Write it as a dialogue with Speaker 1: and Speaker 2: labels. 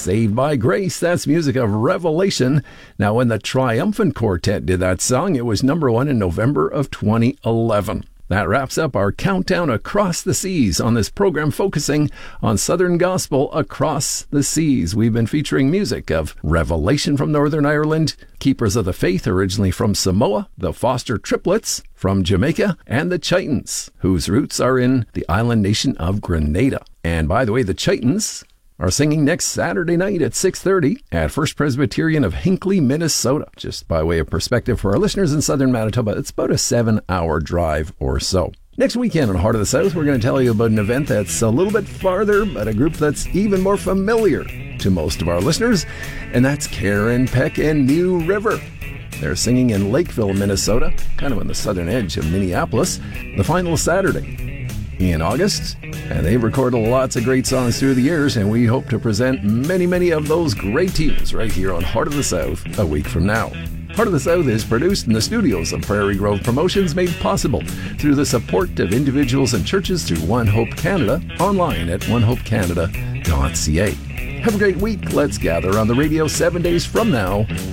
Speaker 1: Saved by Grace. That's music of Revelation. Now, when the Triumphant Quartet did that song, it was number one in November of 2011. That wraps up our countdown across the seas on this program focusing on Southern Gospel across the seas. We've been featuring music of Revelation from Northern Ireland, Keepers of the Faith originally from Samoa, the Foster Triplets from Jamaica, and the Chitons, whose roots are in the island nation of Grenada. And by the way, the Chitons are singing next Saturday night at 6:30 at First Presbyterian of Hinckley, Minnesota. Just by way of perspective for our listeners in southern Manitoba, it's about a 7-hour drive or so. Next weekend on Heart of the South, we're going to tell you about an event that's a little bit farther, but a group that's even more familiar to most of our listeners, and that's Karen Peck and New River. They're singing in Lakeville, Minnesota, kind of on the southern edge of Minneapolis, the final Saturday in August, and they've recorded lots of great songs through the years, and we hope to present many of those great tunes right here on Heart of the South a week from now. Heart of the South is produced in the studios of Prairie Grove Promotions, made possible through the support of individuals and churches through One Hope Canada, online at onehopecanada.ca. Have a great week. Let's gather on the radio 7 days from now